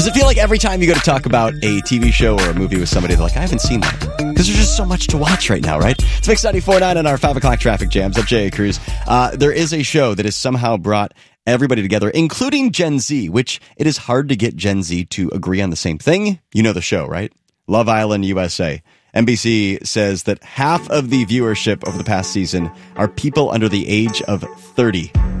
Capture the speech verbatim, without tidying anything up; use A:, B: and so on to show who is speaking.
A: Does it feel like every time you go to talk about a T V show or a movie with somebody, they're like, I haven't seen that? Because there's just so much to watch right now, right? It's Mix ninety-four point nine on our five o'clock traffic jams. I'm J A. Cruz. Uh, there is a show that has somehow brought everybody together, including Gen Z, which it is hard to get Gen Z to agree on the same thing. You know the show, right? Love Island U S A. N B C says that half of the viewership over the past season are people under the age of thirty.